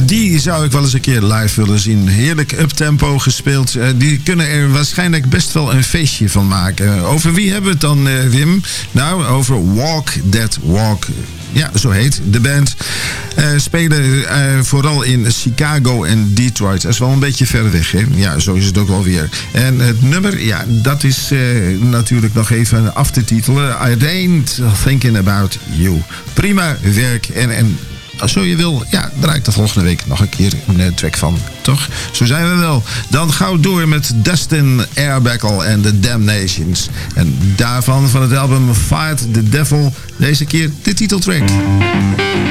Die zou ik wel eens een keer live willen zien. Heerlijk uptempo gespeeld. Die kunnen er waarschijnlijk best wel een feestje van maken. Over wie hebben we het dan, Wim? Nou, over Walk That Walk. Ja, zo heet de band. Spelen vooral in Chicago en Detroit. Dat is wel een beetje ver weg, hè? Ja, zo is het ook wel weer. En het nummer, ja, dat is natuurlijk nog even af te titelen. I Ain't Thinking About You. Prima werk. En als zo je wil, ja, draai ik de volgende week nog een keer een track van. Toch? Zo zijn we wel. Dan gauw door met Dustin Arbuckle en The Damnations. En daarvan van het album Fight the Devil deze keer de titeltrack.